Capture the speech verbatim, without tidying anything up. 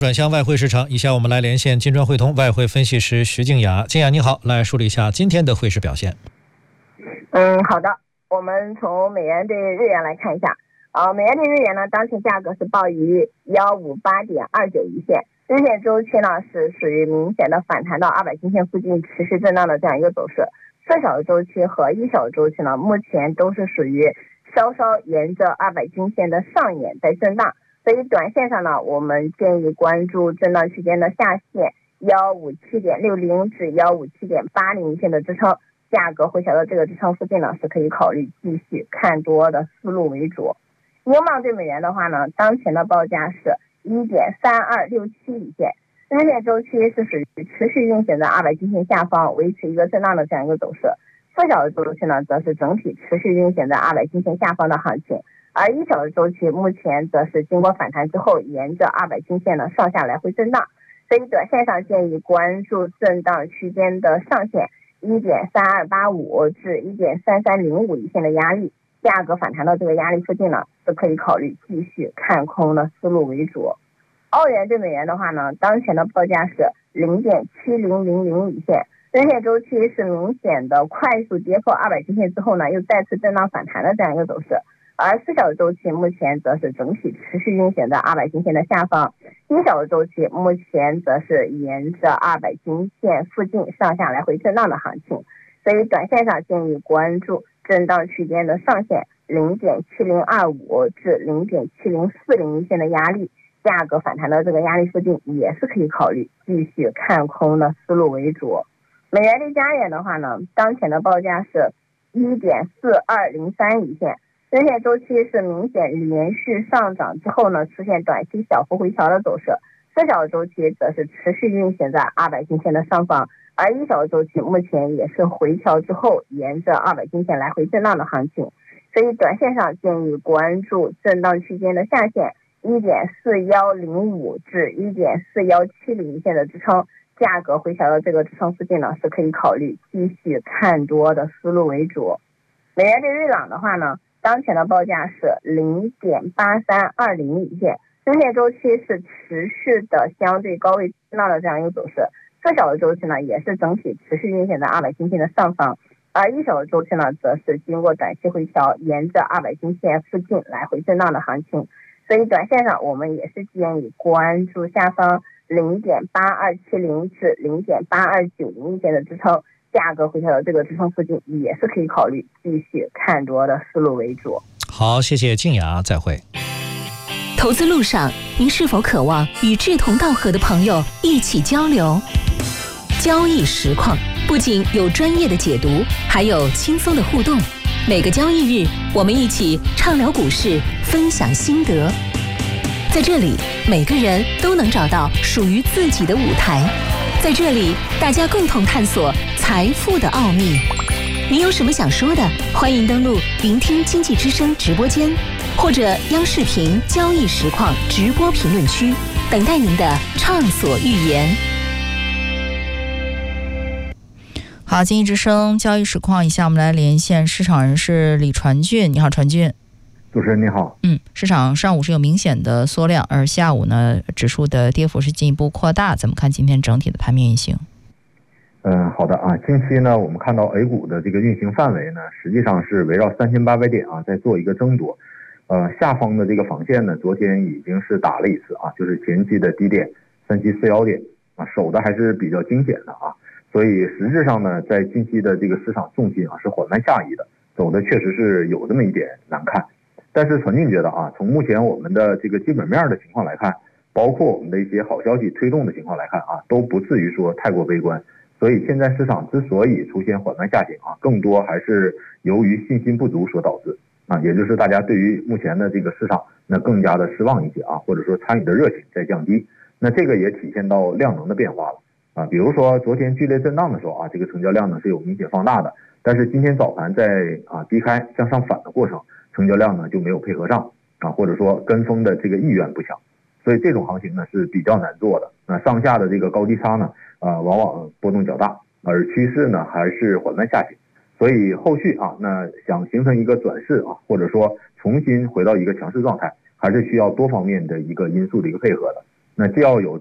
转向外汇市场，以下我们来连线金砖汇通外汇分析师徐静雅。静雅你好，来梳理一下今天的汇市表现。 嗯，好的，我们从美元对日元来看一下。呃，美元对日元呢，当前价格是报于一五八点二九一线，日线周期呢是属于明显的反弹到二百均线附近持续震荡的这样一个走势。四小时周期和一小时周期呢，目前都是属于稍稍沿着二百均线的上沿在震荡。所以短线上呢，我们建议关注震荡区间的下线一五七点六零至一五七点八零一线的支撑，价格回调到这个支撑附近呢，是可以考虑继续看多的思路为主。英镑对美元的话呢，当前的报价是一点三二六七一线，日线周期是属于持续运行在二百均线下方，维持一个震荡的这样一个走势。四小时周期呢，则是整体持续运行在二百均线下方的行情。而一小时周期目前则是经过反弹之后，沿着二百均线的上下来回震荡，所以短线上建议关注震荡区间的上限一点三二八五至一点三三零五一线的压力，价格反弹到这个压力附近呢，是可以考虑继续看空的思路为主。澳元对美元的话呢，当前的报价是零点七零零零一线，日线周期是明显的快速跌破二百均线之后呢，又再次震荡反弹的这样一个走势。而四小时周期目前则是整体持续运行在二百均线的下方，一小时周期目前则是沿着二百均线附近上下来回震荡的行情，所以短线上建议关注震荡区间的上限零点七零二五至零点七零四零一线的压力，价格反弹到这个压力附近也是可以考虑继续看空的思路为主。美元对加元的话呢，当前的报价是一点四二零三一线，日线周期是明显连续上涨之后呢，出现短期小幅回调的走势，四小时周期则是持续运行在二百均线的上方，而一小时周期目前也是回调之后沿着二百均线来回震荡的行情，所以短线上建议关注震荡区间的下限一点四一零五至一点四一七零一线的支撑，价格回调到这个支撑附近呢，是可以考虑继续看多的思路为主。美元对瑞郎的话呢，当前的报价是零点八三二零一线，日线周期是持续的相对高位震荡的这样一个走势，四小时周期呢也是整体持续运行在二百均线的上方，而一小时周期呢则是经过短期回调，沿着二百均线附近来回震荡的行情，所以短线上我们也是建议关注下方零点八二七零至零点八二九零一线的支撑，价格回调到这个支撑附近也是可以考虑继续看多的思路为主。 好，谢谢静雅，再会。 投资路上，您是否渴望与志同道合的朋友一起交流？交易实况不仅有专业的解读，还有轻松的互动。每个交易日，我们一起畅聊股市，分享心得。在这里，每个人都能找到属于自己的舞台。在这里，大家共同探索财富的奥秘。您有什么想说的？欢迎登录聆听经济之声直播间，或者央视频交易实况直播评论区，等待您的畅所欲言。 好，经济之声交易实况，以下我们来连线市场人士李传俊。你好，传俊。 主持人你好。 嗯，市场上午是有明显的缩量，而下午呢，指数的跌幅是进一步扩大。怎么看今天整体的盘面运行？ 嗯，好的啊。近期呢，我们看到 A 股的这个运行范围呢，实际上是围绕三千八百点啊，在做一个争夺。呃，下方的这个防线呢，昨天已经是打了一次啊，就是前期的低点三七四幺点啊，守的还是比较惊险的啊。所以实质上呢，在近期的这个市场重心啊是缓慢下移的，走的确实是有这么一点难看。但是传俊觉得啊，从目前我们的这个基本面的情况来看，包括我们的一些好消息推动的情况来看啊，都不至于说太过悲观。所以现在市场之所以出现缓慢下行啊，更多还是由于信心不足所导致啊，也就是大家对于目前的这个市场那更加的失望一些啊，或者说参与的热情在降低。那这个也体现到量能的变化了啊，比如说昨天剧烈震荡的时候啊，这个成交量呢是有明显放大的，但是今天早盘在啊低开向上反的过程，成交量呢就没有配合上啊，或者说跟风的这个意愿不强，所以这种行情呢是比较难做的。那上下的这个高低差呢，啊、呃、往往波动较大，而趋势呢还是缓慢下行。所以后续啊，那想形成一个转势啊，或者说重新回到一个强势状态，还是需要多方面的一个因素的一个配合的。 那既要有